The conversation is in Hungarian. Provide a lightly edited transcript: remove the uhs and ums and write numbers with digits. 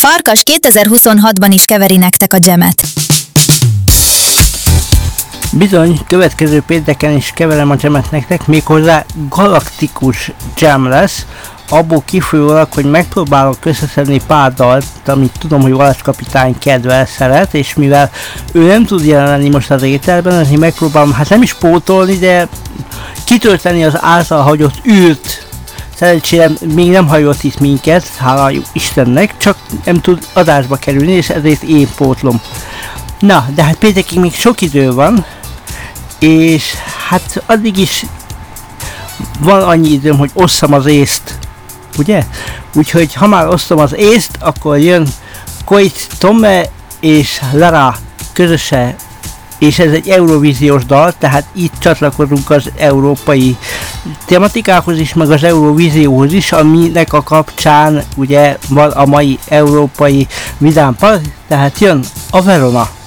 Farkas 2026-ban is keveri nektek a jamet. Bizony, következő pénteken is keverem a jamet nektek, méghozzá galaktikus jam lesz, abból kifolyólag, hogy megpróbálok összeszedni pár dalt, amit tudom, hogy Valasz kapitány kedvel, szeret, és mivel ő nem tud jelen lenni most az ételben, ezért megpróbálom, hát nem is pótolni, de kitölteni az által hagyott űrt. Szerencsére még nem hagyott itt minket, hála Istennek, csak nem tud adásba kerülni, és ezért én pótlom. Na, de hát péntekig még sok idő van, és hát addig is van annyi időm, hogy osszam az észt, ugye? Úgyhogy ha már osztom az észt, akkor jön Koit Tome és Lara közöse, és ez egy eurovíziós dal, tehát itt csatlakozunk az európai tematikához is, meg az Eurovízióhoz is, aminek a kapcsán ugye van a mai európai vidámpa, tehát jön a Verona.